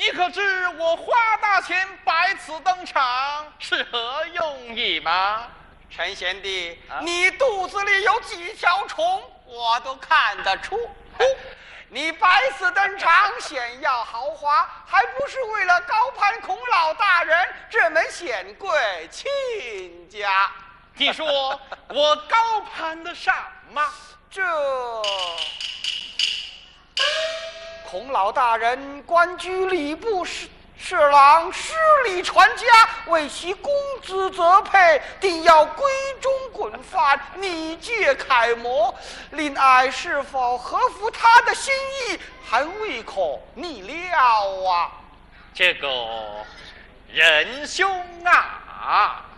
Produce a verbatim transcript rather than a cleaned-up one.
你可知我花大钱百此登场是何用意吗？ 陈贤弟， 啊、 你肚子里有几条虫，我都看得出。你百次登场，显耀豪华，还不是为了高攀孔老大人这门显贵亲家？ 你说我高攀得上吗？ 这孔老大人官居礼部侍侍郎，诗礼传家，为其公子择配，定要闺中滚饭，拟借楷模。令爱是否合乎他的心意，还未可逆料啊。 这个仁兄啊，